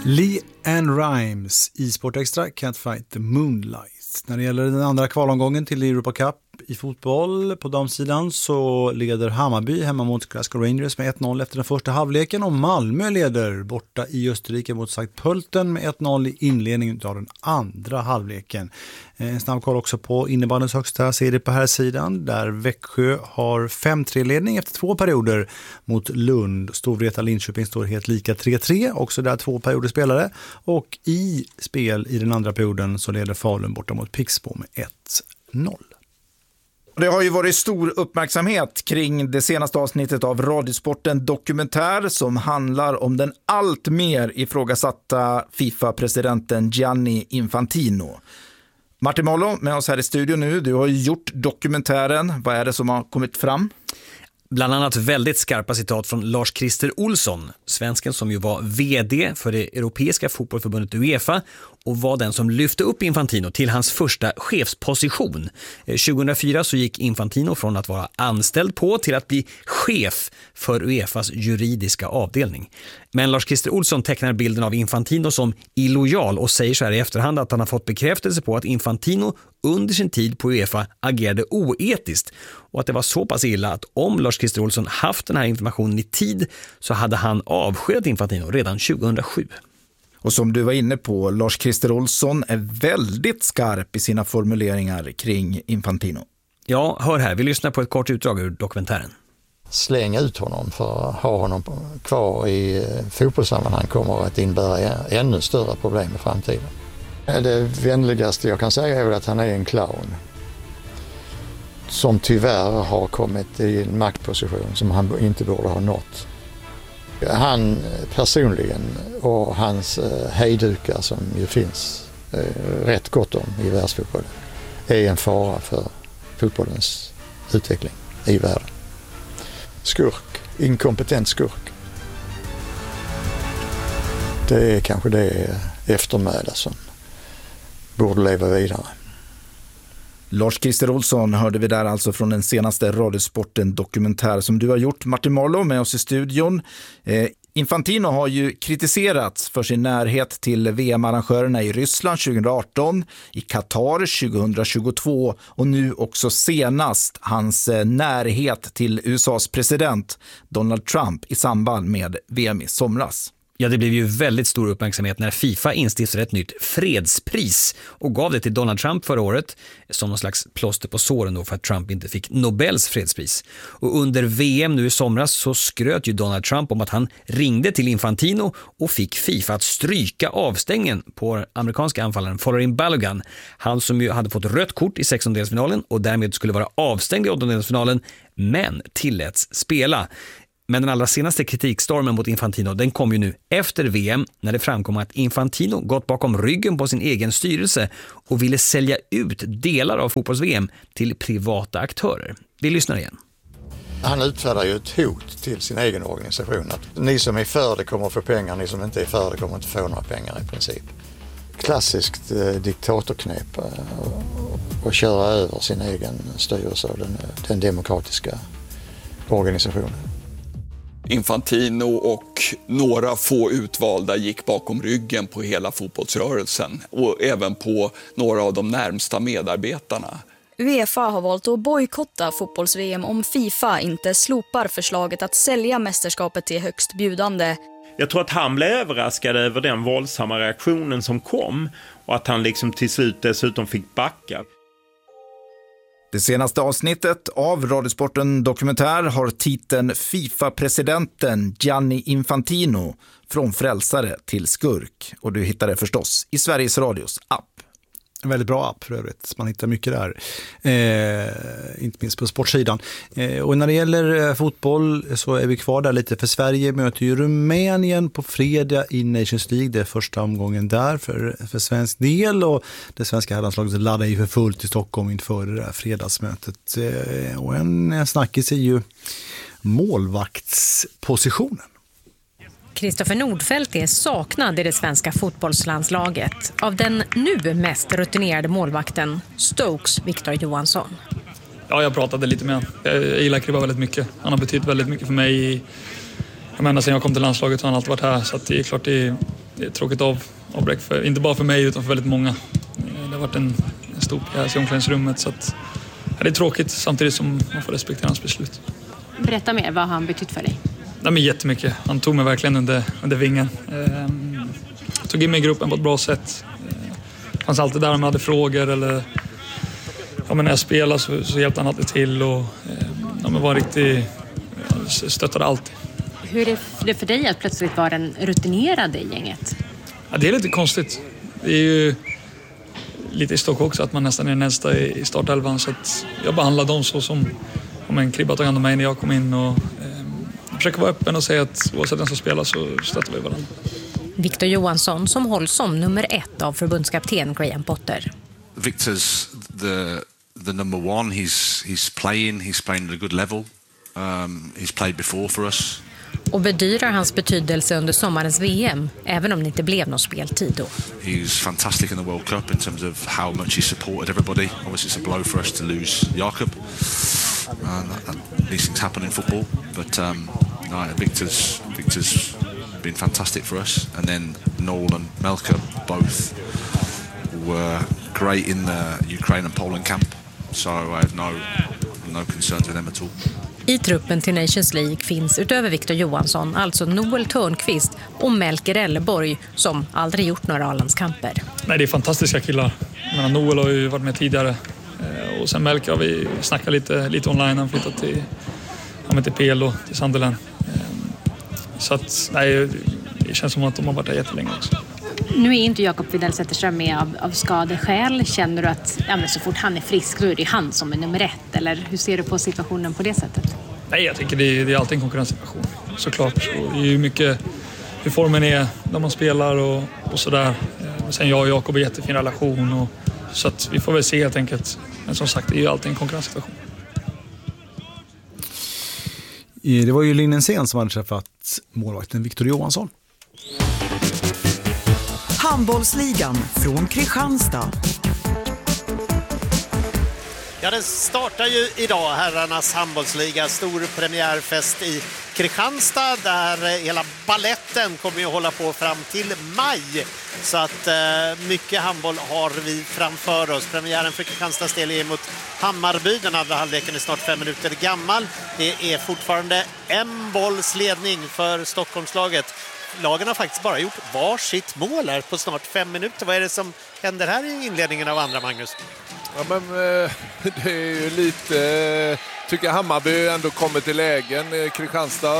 Lee Ann Rimes i Sport Extra, Can't Fight the Moonlight. När det gäller den andra kvalomgången till Europa Cup i fotboll på damsidan så leder Hammarby hemma mot Glasgow Rangers med 1-0 efter den första halvleken, och Malmö leder borta i Österrike mot Sankt Pölten med 1-0 i inledningen av den andra halvleken. En snabb koll också på innebandyns högsta serie på här sidan, där Växjö har 5-3-ledning efter 2 perioder mot Lund. Storvreta Linköping står helt lika 3-3, också där 2 perioder spelare, och i spel i den andra perioden så leder Falun borta mot Pixbo med 1-0. Det har ju varit stor uppmärksamhet kring det senaste avsnittet av Radiosporten Dokumentär som handlar om den allt mer ifrågasatta FIFA-presidenten Gianni Infantino. Martin Mollo med oss här i studion nu. Du har ju gjort dokumentären. Vad är det som har kommit fram? Bland annat väldigt skarpa citat från Lars-Christer Olsson, svensken som ju var vd för det europeiska fotbollsförbundet UEFA och var den som lyfte upp Infantino till hans första chefsposition. 2004 så gick Infantino från att vara anställd på till att bli chef för UEFAs juridiska avdelning. Men Lars-Christer Olsson tecknar bilden av Infantino som illojal och säger så här i efterhand att han har fått bekräftelse på att Infantino under sin tid på UEFA agerade oetiskt och att det var så pass illa att om Lars-Christer Olsson haft den här informationen i tid så hade han avskedat Infantino redan 2007. Och som du var inne på, Lars-Christer Olsson är väldigt skarp i sina formuleringar kring Infantino. Ja, hör här. Vi lyssnar på ett kort utdrag ur dokumentären. Släng ut honom, för att ha honom kvar i fotbollssammanhang kommer att innebära ännu större problem i framtiden. Det vänligaste jag kan säga är väl att han är en clown som tyvärr har kommit i en maktposition som han inte borde ha nått. Han personligen och hans hejdukar som ju finns rätt gott om i världsfotbollen är en fara för fotbollens utveckling i världen. Skurk, inkompetent skurk. Det är kanske det eftermäle som borde leva vidare. Lars-Christer Olsson hörde vi där alltså från den senaste Radiosporten Dokumentär som du har gjort. Martin Marlow med oss i studion. Infantino har ju kritiserats för sin närhet till VM-arrangörerna i Ryssland 2018, i Qatar 2022 och nu också senast hans närhet till USAs president Donald Trump i samband med VM i somras. Ja, det blev ju väldigt stor uppmärksamhet när FIFA instiftade ett nytt fredspris och gav det till Donald Trump förra året som någon slags plåster på såren då för att Trump inte fick Nobels fredspris. Och under VM nu i somras så skröt ju Donald Trump om att han ringde till Infantino och fick FIFA att stryka avstängningen på amerikanska anfallaren Folarin Balogun. Han som ju hade fått rött kort i 16-delsfinalen och därmed skulle vara avstängd i 8-delsfinalen men tilläts spela. Men den allra senaste kritikstormen mot Infantino, den kom ju nu efter VM när det framkom att Infantino gått bakom ryggen på sin egen styrelse och ville sälja ut delar av fotbolls-VM till privata aktörer. Vi lyssnar igen. Han utfärdar ju ett hot till sin egen organisation att ni som är för det kommer att få pengar, ni som inte är för det kommer inte få några pengar i princip. Klassiskt diktatorknep och köra över sin egen styrelse och den demokratiska organisationen. Infantino och några få utvalda gick bakom ryggen på hela fotbollsrörelsen och även på några av de närmsta medarbetarna. UEFA har valt att bojkotta fotbolls-VM om FIFA inte slopar förslaget att sälja mästerskapet till högst bjudande. Jag tror att han blev överraskad över den våldsamma reaktionen som kom och att han liksom till slut dessutom fick backa. Det senaste avsnittet av Radiosporten Dokumentär har titeln FIFA-presidenten Gianni Infantino från frälsare till skurk. Och du hittar det förstås i Sveriges Radios app. En väldigt bra app för övrigt. Man hittar mycket där. Inte minst på sportsidan. Och när det gäller fotboll så är vi kvar där lite. För Sverige möter ju Rumänien på fredag i Nations League. Det är första omgången där för svensk del. Och det svenska herrlandslaget laddar ju för fullt i Stockholm inför det där fredagsmötet. Och en snackis är ju målvaktspositionen. Kristoffer Nordfeldt är saknad i det svenska fotbollslandslaget av den nu mest rutinerade målvakten, Stokes Victor Johansson. Ja, jag pratade lite med honom. Jag gillar Kribba väldigt mycket. Han har betytt väldigt mycket för mig. Jag menar, sen jag kom till landslaget har han alltid varit här. Så att det är klart det är det är ett tråkigt avbräck, inte bara för mig utan för väldigt många. Det har varit en stor pjäs i omklädningsrummet, så att, det är tråkigt samtidigt som man får respektera hans beslut. Berätta mer, vad har han betytt för dig? Nej, men jättemycket. Han tog mig verkligen under vingen. Tog in mig i gruppen på ett bra sätt. Fanns alltid där om jag hade frågor eller när jag spelade så hjälpte han alltid till och var riktigt stöttade alltid. Hur är det för dig att plötsligt vara den rutinerade i gänget? Ja, det är lite konstigt. Det är ju lite i stock också att man nästan är den äldsta i startelvan, så att jag behandlar dem så som om en Kribba tog hand om mig när jag kom in och försöker vara öppen och säga att oavsett den som spelar så stöttar vi varandra. Victor Johansson som hålls som nummer 1 av förbundskapten Graham Potter. Victor's the number one. He's playing at a good level. He's played before for us. Och bedyrar hans betydelse under sommarens VM, även om det inte blev någon speltid då. He's fantastic in the World Cup in terms of how much he supported everybody. Obviously it's a blow for us to lose Jakob. These things happen in football, but Victor's been fantastic for us. And then Noel and Melka both were great in the Ukraine and Poland camp, so I have no concerns with them at all. I truppen till Nations League finns utöver Victor Johansson alltså Noel Törnqvist och Melker Elleborg som aldrig gjort några A-landskamper. Nej, det är fantastiska killar. Noel har ju varit med tidigare och sen Melker har vi snackat lite online. Han flyttat till PL och till Sunderland. Så att nej, det känns som att de har varit där jättelänge också. Nu är inte Jakob Widell Zetterström med av skadeskäl. Känner du att så fort han är frisk då är det han som är nummer 1? Eller hur ser du på situationen på det sättet? Nej, jag tänker det är alltid en konkurrenssituation. Såklart. Och det är ju mycket hur formen är när man spelar och sådär. Sen jag och Jakob har jättefin relation. Så att vi får väl se helt enkelt. Men som sagt, det är ju alltid en konkurrenssituation. Det var ju Linnensén som hade träffat målvakten Victor Johansson. Handbollsligan från Kristianstad. Ja, det startar ju idag herrarnas handbollsliga, stor premiärfest i Kristianstad där hela balletten kommer att hålla på fram till maj. Så att mycket handboll har vi framför oss. Premiären för Kristianstads del är mot Hammarby. Den andra halvleken är snart 5 minuter gammal. Det är fortfarande en bollsledning för Stockholmslaget. Lagen har faktiskt bara gjort varsitt mål här på snart 5 minuter. Vad är det som händer här i inledningen av andra, Magnus? Ja, men det är ju lite... tycker Hammarby ändå kommer till lägen. Kristianstad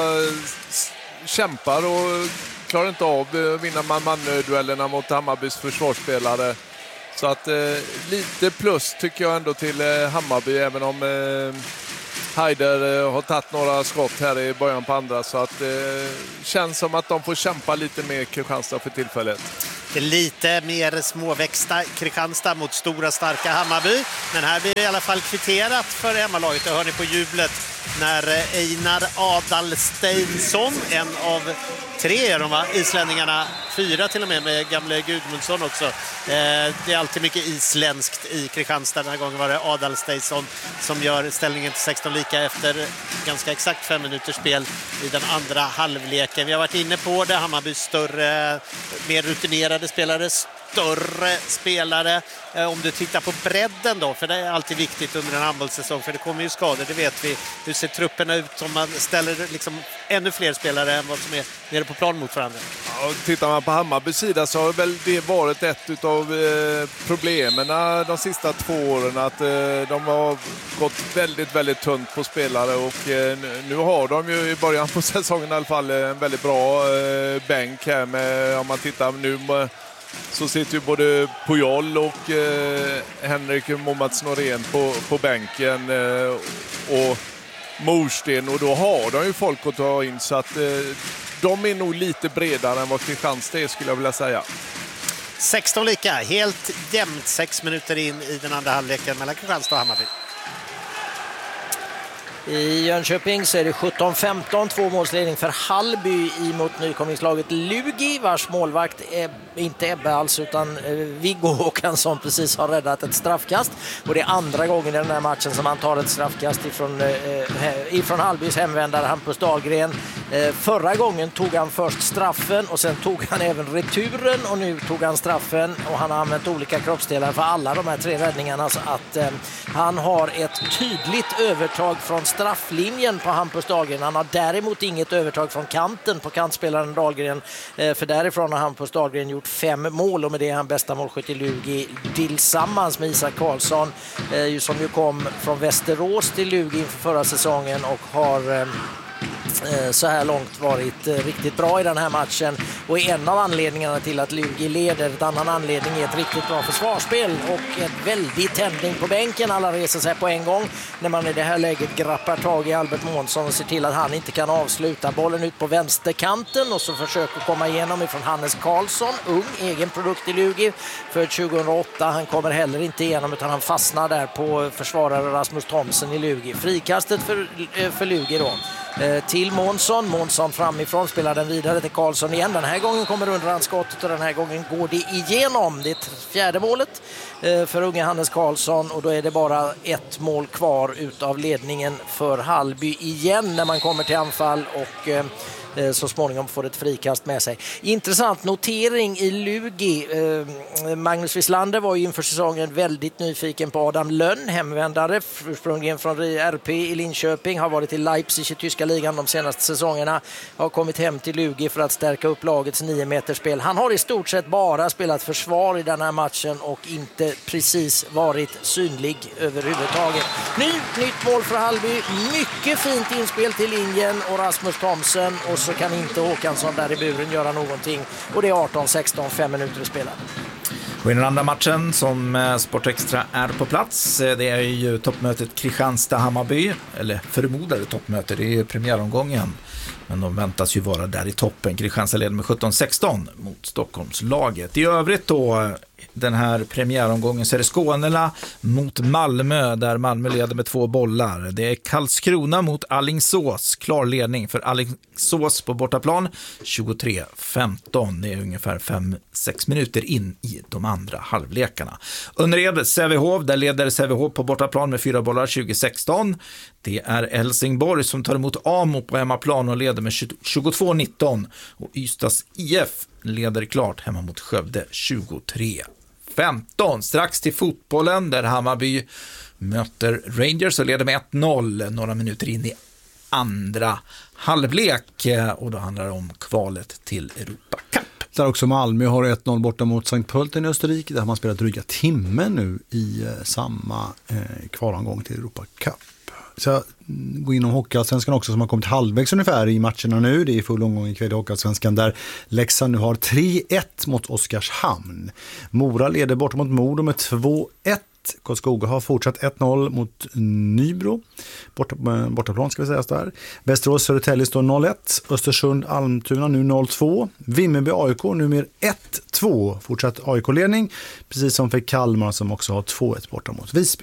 kämpar och klarar inte av att vinna man-man-duellerna mot Hammarbys försvarsspelare. Så att lite plus tycker jag ändå till Hammarby, även om Heider har tagit några skott här i början på andra, så att känns som att de får kämpa lite med Kristianstad för tillfället. Det är lite mer småväxta Kristianstad mot stora starka Hammarby, men här blir det i alla fall kvitterat för hemmalaget. Det hör ni på jublet när Einar Adalsteinsson, en av 3 är de, va? Islänningarna, 4 till och med gamle Gudmundsson också. Det är alltid mycket isländskt i Kristianstad. Den här gången var det Adalsteinsson som gör ställningen till 16 lika efter ganska exakt 5 minuters spel i den andra halvleken. Vi har varit inne på det, Hammarby större, mer rutinerade spelare, större spelare. Om du tittar på bredden då, för det är alltid viktigt under en handbollssäsong, för det kommer ju skador, det vet vi. Hur ser trupperna ut om man ställer liksom ännu fler spelare än vad som är nere på plan mot varandra? Ja, tittar man på Hammarbys sida så har väl det varit ett av problemen de sista 2 åren, att de har gått väldigt, väldigt tunt på spelare, och nu har de ju i början på säsongen i alla fall en väldigt bra bänk här med, om man tittar nu så sitter ju både Pujol och Henrik Momats Norén på bänken och Morsten, och då har de ju folk att ta in, så att de är nog lite bredare än vad Kristianstad är, skulle jag vilja säga. 16 lika, helt jämnt 6 minuter in i den andra halvleken mellan Kristianstad och Hammarby. I Jönköping så är det 17-15, 2 målsledning för Hallby emot nykomlingslaget Lugi, vars målvakt är inte Ebbe alls utan Viggo Håkansson precis har räddat ett straffkast. Och det är andra gången i den här matchen som han tar ett straffkast ifrån Hallbys hemvändare Hampus Dahlgren. Förra gången tog han först straffen och sen tog han även returen och nu tog han straffen och han har använt olika kroppsdelar för alla de här 3 räddningarna så att han har ett tydligt övertag från strafflinjen på Hampus Dahlgren. Han har däremot inget övertag från kanten på kantspelaren Dahlgren för därifrån har Hampus Dahlgren gjort 5 mål och med det är han bästa målskytt i Lugi tillsammans med Isak Karlsson som ju kom från Västerås till Lugi inför förra säsongen och har så här långt varit riktigt bra i den här matchen och är en av anledningarna till att Lugi leder. En annan anledning är ett riktigt bra försvarsspel och en väldig tändning på bänken. Alla reser sig på en gång när man i det här läget grappar tag i Albert Månsson och ser till att han inte kan avsluta bollen ut på vänsterkanten och så försöker komma igenom ifrån Hannes Karlsson, ung egen produkt i Lugi för 2008. Han kommer heller inte igenom utan han fastnar där på försvarare Rasmus Thomsen i Lugi. Frikastet för Lugi då. Till Månsson framifrån spelar den vidare till Karlsson igen. Den här gången kommer underhandskottet och den här gången går det igenom. Det är 4:e målet för unge Hannes Karlsson och då är det bara 1 mål kvar utav ledningen för Hallby igen när man kommer till anfall och så småningom får ett frikast med sig. Intressant notering i Lugi. Magnus Wislander var ju inför säsongen väldigt nyfiken på Adam Lönn, hemvändare ursprungligen från RP i Linköping, har varit i Leipzig i tyska ligan de senaste säsongerna, har kommit hem till Lugi för att stärka upp lagets 9-metersspel. Han har i stort sett bara spelat försvar i den här matchen och inte precis varit synlig överhuvudtaget. Nytt mål för Hallby, mycket fint inspel till linjen och Rasmus Thomsen och så kan inte Håkansson där i buren göra någonting och det är 18-16, 5 minuter att spela. Och i den andra matchen som Sportextra är på plats, det är ju toppmötet Kristianstad-Hammarby, eller förmodade toppmöte, det är ju premiäromgången. Men de väntas ju vara där i toppen. Kristianstad leder med 17-16 mot Stockholmslaget. I övrigt då, den här premiäromgången så är det Skånela mot Malmö där Malmö leder med 2 bollar. Det är Karlskrona mot Alingsås. Klar ledning för Alingsås på bortaplan 23-15. Det är ungefär 5-6 minuter in i de andra halvlekarna. Önnered Sävehof, där leder Sävehof på bortaplan med 4 bollar 2016. Det är Helsingborg som tar emot Amo på hemmaplan och leder med 22-19 och Ystads IF leder klart hemma mot Skövde 23-15. Strax till fotbollen där Hammarby möter Rangers och leder med 1-0 några minuter in i andra halvlek och då handlar det om kvalet till Europa Cup. Där också Malmö har 1-0 borta mot St. Pölten i Österrike där har man spelat dryga timme nu i samma kvalomgång till Europa Cup. Så jag går inom Hockeyallsvenskan också som har kommit halvvägs ungefär i matcherna nu. Det är full omgång i kväll i Hockeyallsvenskan där Leksand nu har 3-1 mot Oskarshamn. Mora leder bort mot Modo med 2-1. Karlskoga har fortsatt 1-0 mot Nybro. Bortaplan ska vi säga där. Västerås Södertälje står 0-1. Östersund Almtuna nu 0-2. Vimmerby AIK nu med 1-2. Fortsatt AIK-ledning. Precis som för Kalmar som också har 2-1 borta mot Visby.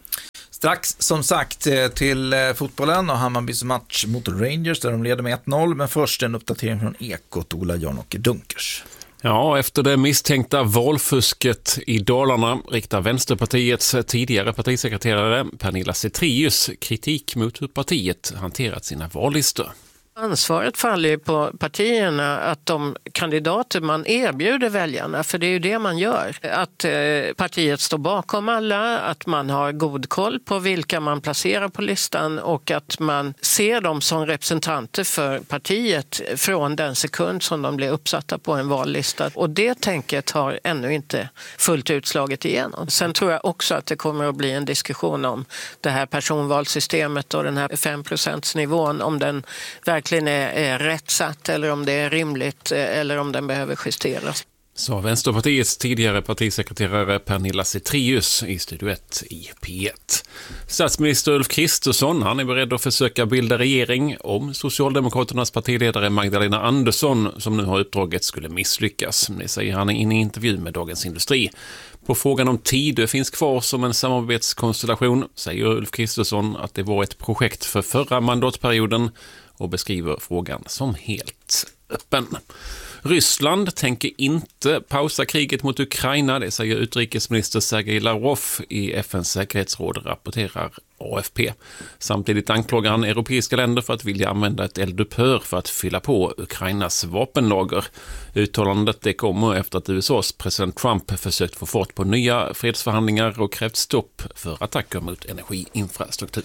Strax som sagt till fotbollen och Hammarbys match mot Rangers där de leder med 1-0. Men först en uppdatering från Ekot, Ola Jarnåker Dunkers. Ja, efter det misstänkta valfusket i Dalarna riktar Vänsterpartiets tidigare partisekreterare Pernilla Cetrius kritik mot hur partiet hanterat sina vallistor. Ansvaret faller ju på partierna att de kandidater man erbjuder väljarna, för det är ju det man gör. Att partiet står bakom alla, att man har god koll på vilka man placerar på listan och att man ser dem som representanter för partiet från den sekund som de blir uppsatta på en vallista. Och det tänket har ännu inte fullt utslaget igenom. Sen tror jag också att det kommer att bli en diskussion om det här personvalssystemet och den här 5%-nivån, om den verkligen är rätt satt eller om det är rimligt eller om den behöver justeras. Så Vänsterpartiets tidigare partisekreterare Pernilla Cetrius i Studio 1 i P1. Statsminister Ulf Kristersson, han är beredd att försöka bilda regering om Socialdemokraternas partiledare Magdalena Andersson, som nu har uppdraget, skulle misslyckas. Det säger han i en intervju med Dagens Industri. På frågan om tid finns kvar som en samarbetskonstellation säger Ulf Kristersson att det var ett projekt för förra mandatperioden och beskriver frågan som helt öppen. Ryssland tänker inte pausa kriget mot Ukraina, det säger utrikesminister Sergej Lavrov i FN:s säkerhetsråd, rapporterar AFP. Samtidigt anklagar han europeiska länder för att vilja använda ett eldupphör för att fylla på Ukrainas vapenlager. Uttalandet det kommer efter att USAs president Trump försökt få fart på nya fredsförhandlingar och krävt stopp för attacker mot energiinfrastruktur.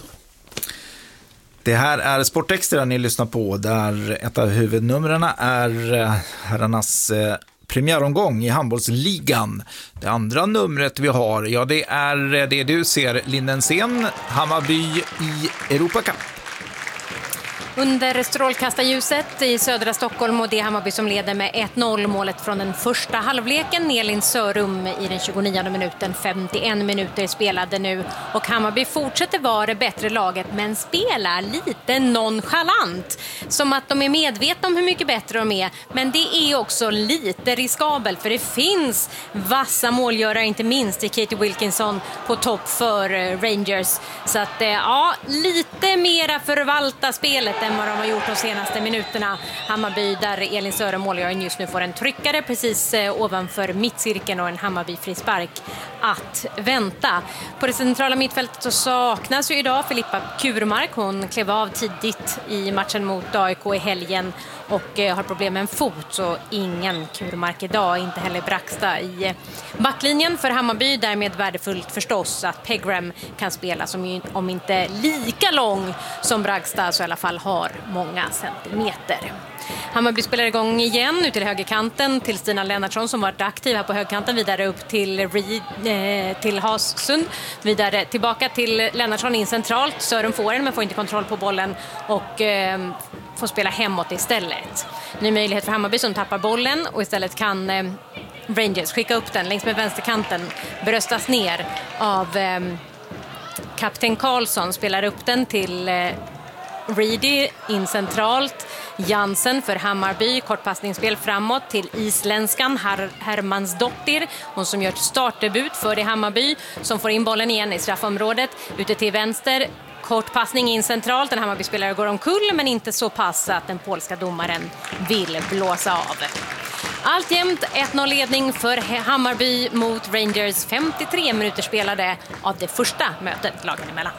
Det här är Sportextra ni lyssnar på, där ett av huvudnumren är herrarnas premiäromgång i handbollsligan. Det andra numret vi har, ja, det är det du ser, Lindensen, Hammarby i Europa Cup. Under strålkastarljuset i södra Stockholm, och det är Hammarby som leder med 1-0. Målet från den första halvleken. Elin Sörum i den 29:e minuten, 51 minuter spelade nu. Och Hammarby fortsätter vara det bättre laget, men spelar lite nonchalant. Som att de är medvetna om hur mycket bättre de är. Men det är också lite riskabelt, för det finns vassa målgörare, inte minst i Katie Wilkinson på topp för Rangers. Så att ja, lite mera förvalta spelet än vad de har gjort de senaste minuterna. Hammarby, där Elin Sören, målgöraren, just nu får en tryckare precis ovanför mittcirkeln och en Hammarby frispark att vänta. På det centrala mittfältet så saknas ju idag Filippa Kurmark. Hon klev av tidigt i matchen mot AIK i helgen och har problem med en fot, så ingen Kurmark idag, inte heller Braxta i backlinjen för Hammarby. Därmed värdefullt förstås att Pegram kan spela, som om inte lika lång som Braxta så i alla fall har många centimeter. Hammarby spelar igång igen ut till högerkanten till Stina Lennartsson som varit aktiv här på högerkanten, vidare upp till till Hassund, vidare tillbaka till Lennartsson in centralt. Sören får den men får inte kontroll på bollen och får spela hemåt istället. Ny möjlighet för Hammarby som tappar bollen, och istället kan Rangers skicka upp den längs med vänsterkanten, bröstas ner av kapten Karlsson, spelar upp den till Reedy in centralt. Jansen för Hammarby, kortpassningsspel framåt till isländskan Hermansdottir, hon som gör startdebut för det Hammarby, som får in bollen igen i straffområdet, ute till vänster. Kortpassning in centralt, den Hammarby-spelare går omkull, men inte så pass att den polska domaren vill blåsa av. Alltjämt 1-0-ledning för Hammarby mot Rangers, 53 minuter spelade av det första mötet lagen emellan.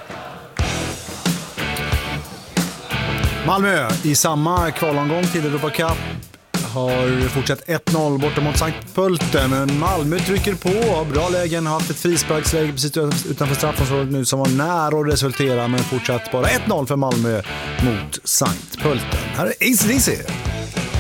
Malmö i samma kvalomgång till Europa Cup har fortsatt 1-0 borta mot Sankt Pölten, men Malmö trycker på, bra lägen, har haft ett frisparksläge precis utanför straffområdet nu som var nära att resultera, men fortsatt bara 1-0 för Malmö mot Sankt Pölten. Här är AC/DC.